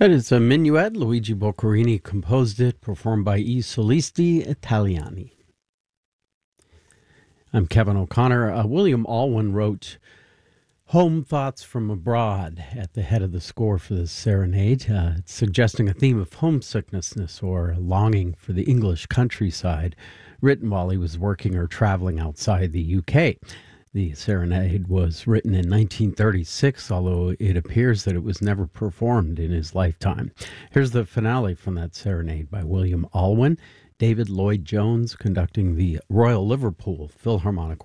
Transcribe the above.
That is a minuet. Luigi Boccherini composed it, performed by I Solisti Italiani. I'm Kevin O'Connor. William Alwyn wrote Home Thoughts from Abroad at the head of the score for this serenade, suggesting a theme of homesickness or longing for the English countryside, written while he was working or traveling outside the UK. The serenade was written in 1936, although it appears that it was never performed in his lifetime. Here's the finale from that serenade by William Alwyn. David Lloyd Jones conducting the Royal Liverpool Philharmonic